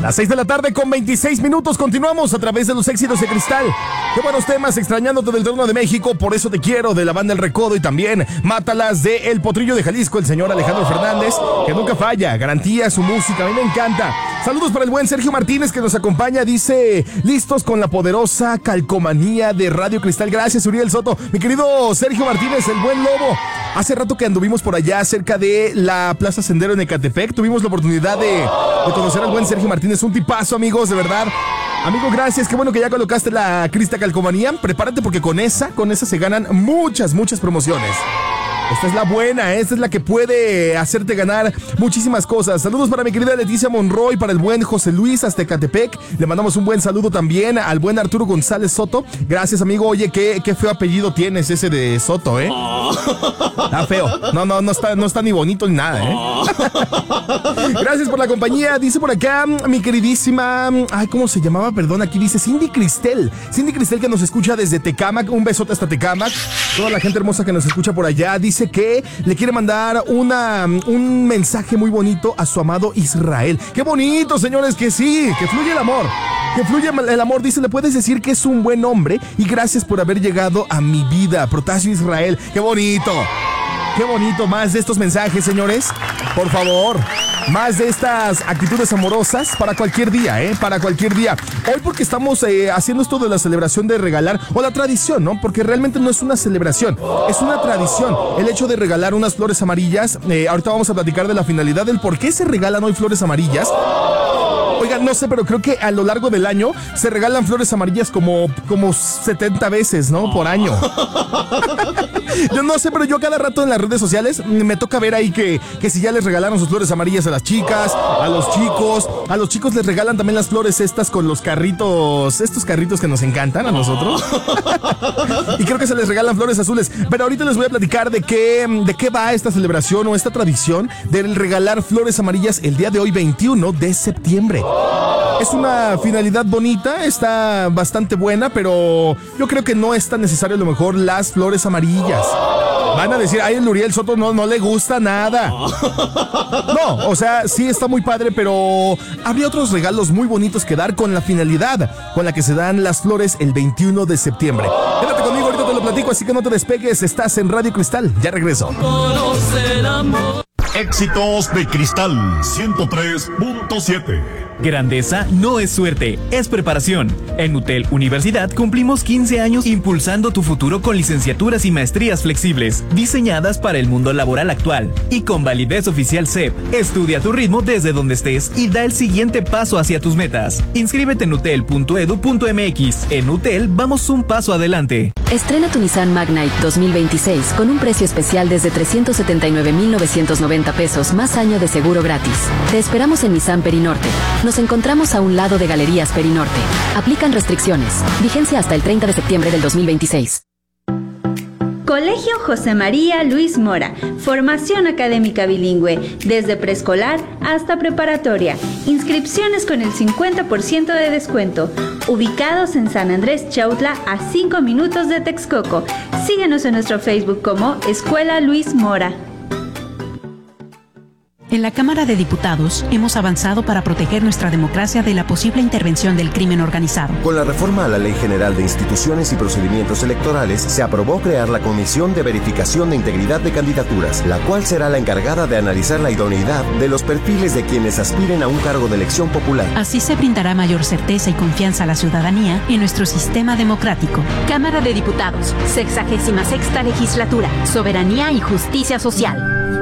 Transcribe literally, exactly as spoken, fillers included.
Las seis de la tarde con veintiséis minutos. Continuamos a través de los éxitos de Cristal. Qué buenos temas, extrañándote del trono de México, por eso te quiero, de la banda El Recodo, y también Mátalas de El Potrillo de Jalisco, el señor Alejandro Fernández, que nunca falla, garantía su música, a mí me encanta. Saludos para el buen Sergio Martínez, que nos acompaña, dice, listos con la poderosa calcomanía de Radio Cristal. Gracias, Uriel Soto. Mi querido Sergio Martínez, el buen lobo. Hace rato que anduvimos por allá, cerca de la Plaza Sendero en Ecatepec, tuvimos la oportunidad de, de conocer al buen Sergio Martínez, un tipazo, amigos, de verdad. Amigo, gracias, qué bueno que ya colocaste la Crista Calcomanía. Prepárate porque con esa, con esa se ganan muchas, muchas promociones. Esta es la buena, esta es la que puede hacerte ganar muchísimas cosas. Saludos para mi querida Leticia Monroy, para el buen José Luis hasta Ecatepec. Le mandamos un buen saludo también al buen Arturo González Soto. Gracias, amigo. Oye, qué, qué feo apellido tienes ese de Soto, ¿eh? Está feo. No, no, no está, no está ni bonito ni nada, ¿eh? Gracias por la compañía. Dice por acá mi queridísima... Ay, ¿cómo se llamaba? Perdón, aquí dice Cindy Cristel. Cindy Cristel, que nos escucha desde Tecámac. Un besote hasta Tecámac. Toda la gente hermosa que nos escucha por allá. Dice que le quiere mandar una, un mensaje muy bonito a su amado Israel. ¡Qué bonito, señores! Que sí, que fluye el amor. Que fluye el amor. Dice, le puedes decir que es un buen hombre y gracias por haber llegado a mi vida. Protasio Israel. ¡Qué bonito! ¡Qué bonito! Más de estos mensajes, señores. Por favor. Más de estas actitudes amorosas para cualquier día, ¿eh? Para cualquier día. Hoy porque estamos eh, haciendo esto de la celebración de regalar, o la tradición, ¿no? Porque realmente no es una celebración, es una tradición. El hecho de regalar unas flores amarillas. Eh, ahorita vamos a platicar de la finalidad del por qué se regalan hoy flores amarillas. Oigan, no sé, pero creo que a lo largo del año se regalan flores amarillas como, como setenta veces, ¿no? Por año. Yo no sé, pero yo cada rato en las redes sociales me toca ver ahí que, que si ya les regalaron sus flores amarillas a las chicas, a los chicos. A los chicos les regalan también las flores estas con los carritos, estos carritos que nos encantan a nosotros. Y creo que se les regalan flores azules. Pero ahorita les voy a platicar de qué, de qué va esta celebración o esta tradición del regalar flores amarillas el día de hoy, veintiuno de septiembre. Es una finalidad bonita, está bastante buena, pero yo creo que no es tan necesario a lo mejor las flores amarillas. Van a decir, ay, el Uriel Soto no, no le gusta nada. No, o sea, sí está muy padre, pero habría otros regalos muy bonitos que dar con la finalidad con la que se dan las flores el veintiuno de septiembre. Quédate conmigo, ahorita te lo platico, así que no te despegues. Estás en Radio Cristal, ya regreso. Éxitos de Cristal ciento tres punto siete. Grandeza no es suerte, es preparación. En UTEL Universidad cumplimos quince años impulsando tu futuro con licenciaturas y maestrías flexibles, diseñadas para el mundo laboral actual y con validez oficial C E P. Estudia a tu ritmo desde donde estés y da el siguiente paso hacia tus metas. Inscríbete en utel punto edu punto mx. En UTEL vamos un paso adelante. Estrena tu Nissan Magnite dos mil veintiséis con un precio especial desde trescientos setenta y nueve mil novecientos noventa pesos más año de seguro gratis. Te esperamos en Nissan Perinorte. Nos encontramos a un lado de Galerías Perinorte. Aplican restricciones. Vigencia hasta el treinta de septiembre del dos mil veintiséis. Colegio José María Luis Mora. Formación académica bilingüe, desde preescolar hasta preparatoria. Inscripciones con el cincuenta por ciento de descuento. Ubicados en San Andrés Chautla, a cinco minutos de Texcoco. Síguenos en nuestro Facebook como Escuela Luis Mora. En la Cámara de Diputados hemos avanzado para proteger nuestra democracia de la posible intervención del crimen organizado. Con la reforma a la Ley General de Instituciones y Procedimientos Electorales, se aprobó crear la Comisión de Verificación de Integridad de Candidaturas, la cual será la encargada de analizar la idoneidad de los perfiles de quienes aspiren a un cargo de elección popular. Así se brindará mayor certeza y confianza a la ciudadanía en nuestro sistema democrático. Cámara de Diputados, sexagésima sexta legislatura, Soberanía y Justicia Social.